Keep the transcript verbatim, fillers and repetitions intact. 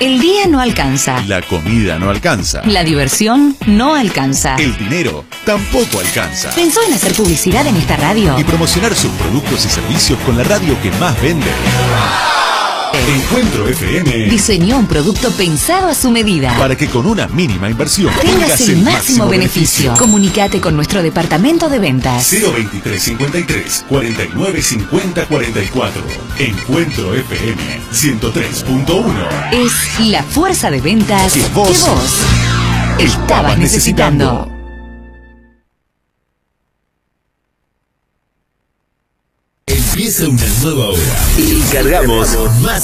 El día no alcanza. La comida no alcanza. La diversión no alcanza. El dinero tampoco alcanza. ¿Pensó en hacer publicidad en esta radio? Y promocionar sus productos y servicios con la radio que más vende. Encuentro F M diseñó un producto pensado a su medida para que con una mínima inversión tengas el, el máximo beneficio. beneficio. Comunicate con nuestro departamento de ventas. cero veintitrés cincuenta y tres cuarenta y nueve cincuenta cuarenta y cuatro. Encuentro F M ciento tres punto uno. Es la fuerza de ventas que vos, que vos estabas necesitando. Empieza una nueva hora y cargamos más